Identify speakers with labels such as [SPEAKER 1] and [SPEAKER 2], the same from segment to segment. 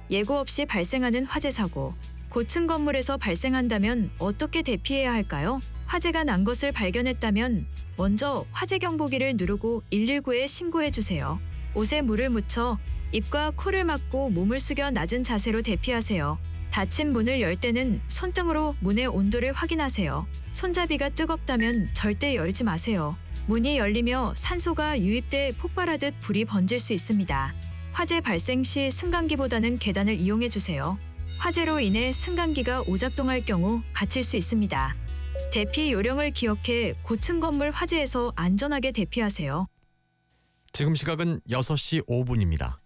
[SPEAKER 1] 예고 없이 발생하는 화재 사고. 고층 건물에서 발생한다면 어떻게 대피해야 할까요? 화재가 난 것을 발견했다면 먼저 화재 경보기를 누르고 119에 신고해 주세요. 옷에 물을 묻혀 입과 코를 막고 몸을 숙여 낮은 자세로 대피하세요. 닫힌 문을 열 때는 손등으로 문의 온도를 확인하세요. 손잡이가 뜨겁다면 절대 열지 마세요. 문이 열리며 산소가 유입돼 폭발하듯 불이 번질 수 있습니다. 화재 발생 시 승강기보다는 계단을 이용해 주세요. 화재로 인해 승강기가 오작동할 경우 갇힐 수 있습니다. 대피 요령을 기억해 고층 건물 화재에서 안전하게 대피하세요.
[SPEAKER 2] 지금 시각은 6시 5분입니다.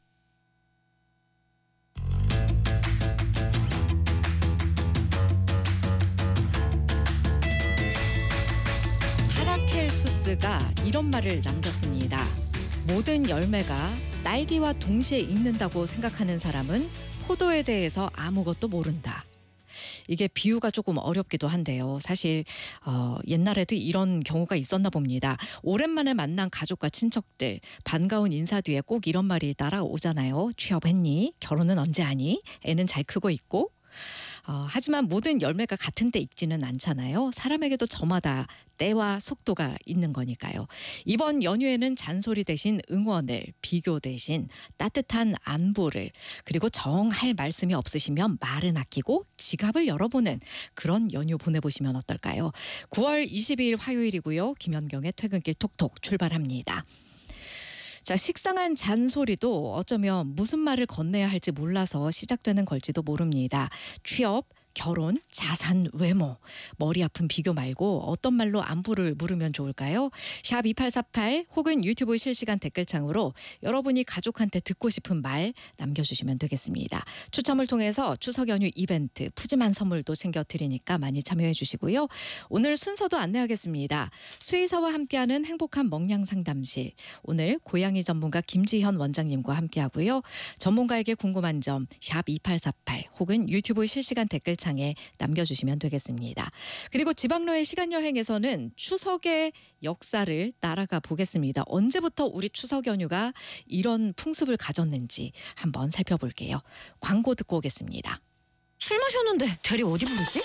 [SPEAKER 3] 파라켈수스가 이런 말을 남겼습니다. 모든 열매가 딸기와 동시에 익는다고 생각하는 사람은 포도에 대해서 아무것도 모른다. 이게 비유가 조금 어렵기도 한데요. 사실 옛날에도 이런 경우가 있었나 봅니다. 오랜만에 만난 가족과 친척들, 반가운 인사 뒤에 꼭 이런 말이 따라오잖아요. 취업했니? 결혼은 언제 하니? 애는 잘 크고 있고? 하지만 모든 열매가 같은 때 익지는 않잖아요. 사람에게도 저마다 때와 속도가 있는 거니까요. 이번 연휴에는 잔소리 대신 응원을, 비교 대신 따뜻한 안부를, 그리고 정할 말씀이 없으시면 말은 아끼고 지갑을 열어보는 그런 연휴 보내보시면 어떨까요? 9월 22일 화요일이고요. 김연경의 퇴근길 톡톡 출발합니다. 자, 식상한 잔소리도 어쩌면 무슨 말을 건네야 할지 몰라서 시작되는 걸지도 모릅니다. 취업, 결혼, 자산, 외모, 머리 아픈 비교 말고 어떤 말로 안부를 물으면 좋을까요? 샵 2848 혹은 유튜브 실시간 댓글창으로 여러분이 가족한테 듣고 싶은 말 남겨주시면 되겠습니다. 추첨을 통해서 추석 연휴 이벤트 푸짐한 선물도 챙겨드리니까 많이 참여해 주시고요. 오늘 순서도 안내하겠습니다. 수의사와 함께하는 행복한 먹량 상담실. 오늘 고양이 전문가 김지현 원장님과 함께하고요. 전문가에게 궁금한 점 샵 2848 혹은 유튜브 실시간 댓글 창에 남겨주시면 되겠습니다. 그리고 지방로의 시간여행에서는 추석의 역사를 따라가 보겠습니다. 언제부터 우리 추석 연휴가 이런 풍습을 가졌는지 한번 살펴볼게요. 광고 듣고 오겠습니다.
[SPEAKER 4] 술 마셨는데 대리 어디 부르지?